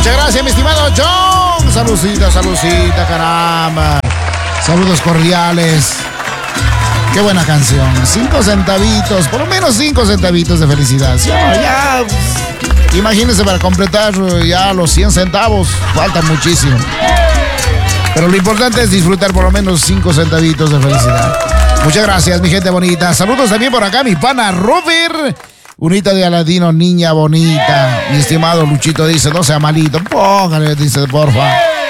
Muchas gracias, mi estimado John. Saludcita, caramba. Saludos cordiales. Qué buena canción. 5 centavitos, por lo menos 5 centavitos de felicidad. ¿Sí? Ya, imagínense, para completar ya los 100 centavos, falta muchísimo. Pero lo importante es disfrutar por lo menos 5 centavitos de felicidad. Muchas gracias, mi gente bonita. Saludos también por acá, mi pana Robert. Unita de Aladino, niña bonita. Mi estimado Luchito dice, no sea malito, póngale, dice, porfa.